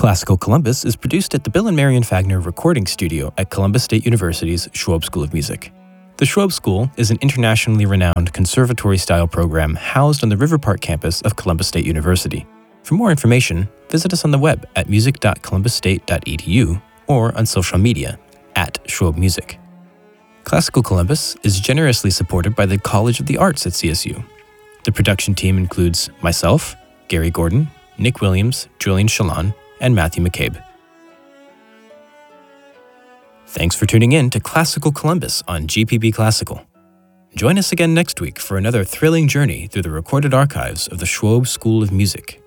Classical Columbus is produced at the Bill and Marion Fagner Recording Studio at Columbus State University's Schwab School of Music. The Schwab School is an internationally renowned conservatory-style program housed on the River Park campus of Columbus State University. For more information, visit us on the web at music.columbusstate.edu or on social media at Schwab Music. Classical Columbus is generously supported by the College of the Arts at CSU. The production team includes myself, Gary Gordon, Nick Williams, Julian Shalon, and Matthew McCabe. Thanks for tuning in to Classical Columbus on GPB Classical. Join us again next week for another thrilling journey through the recorded archives of the Schwab School of Music.